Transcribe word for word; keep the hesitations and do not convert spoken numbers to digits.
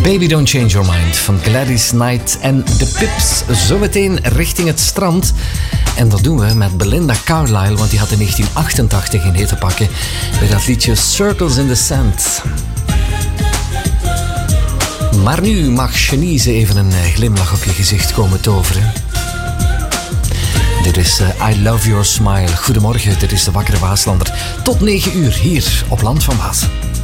Baby Don't Change Your Mind van Gladys Knight en de Pips. Zometeen richting het strand. En dat doen we met Belinda Carlisle, want die had in negentien achtentachtig in hete pakken bij dat liedje Circles in the Sand. Maar nu mag Chenise even een glimlach op je gezicht komen toveren. Dit is uh, I Love Your Smile. Goedemorgen, dit is de Wakkere Waaslander. Tot negen uur hier op Land van Waas.